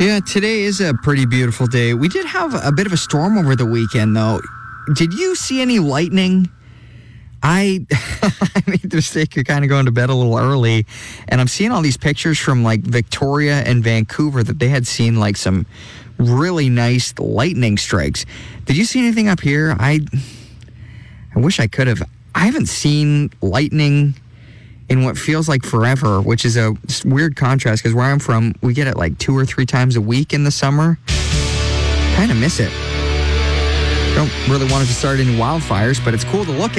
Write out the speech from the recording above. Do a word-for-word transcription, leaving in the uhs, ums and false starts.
Yeah, today is a pretty beautiful day. We did have a bit of a storm over the weekend, though. Did you see any lightning? I, I made the mistake of kind of going to bed a little early, and I'm seeing all these pictures from, like, Victoria and Vancouver that they had seen, like, some really nice lightning strikes. Did you see anything up here? I, I wish I could have. I haven't seen lightning in what feels like forever, which is a weird contrast because where I'm from, we get it like two or three times a week in the summer. Kind of miss it. Don't really want it to start any wildfires, but it's cool to look at.